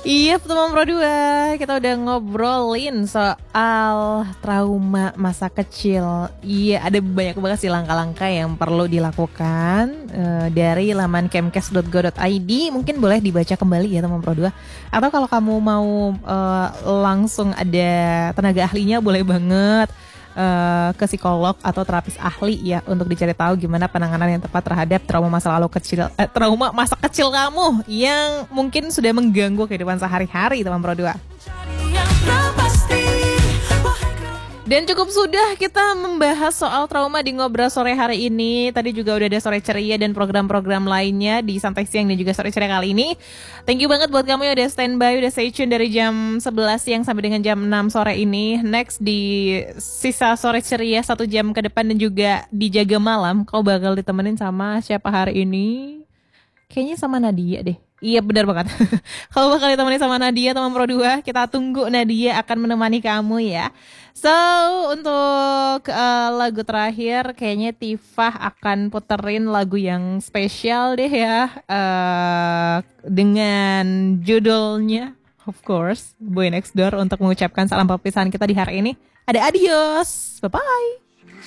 Iya, teman Pro 2, kita udah ngobrolin soal trauma masa kecil. Iya, ada banyak banget sih langkah-langkah yang perlu dilakukan dari laman kemkes.go.id. Mungkin boleh dibaca kembali ya teman Pro 2. Atau kalau kamu mau langsung ada tenaga ahlinya, boleh banget ke psikolog atau terapis ahli ya untuk dicari tahu gimana penanganan yang tepat terhadap trauma masa lalu kecil, trauma masa kecil kamu yang mungkin sudah mengganggu kehidupan sehari-hari teman Pro 2. Dan cukup sudah kita membahas soal trauma di Ngobrol Sore hari ini. Tadi juga udah ada Sore Ceria dan program-program lainnya di Santai Siang dan juga Sore Ceria kali ini. Thank you banget buat kamu yang udah standby, udah stay tune dari jam 11 siang sampai dengan jam 6 sore ini. Next di sisa Sore Ceria 1 jam ke depan dan juga di Jaga Malam, kau bakal ditemenin sama siapa hari ini? Kayaknya sama Nadia deh. Iya benar banget. Kalau bakal ditemani sama Nadia teman Pro 2, kita tunggu Nadia akan menemani kamu ya. So untuk lagu terakhir kayaknya Tifah akan puterin lagu yang spesial deh ya, dengan judulnya of course Boy Next Door untuk mengucapkan salam perpisahan kita di hari ini. Ada adios, bye bye.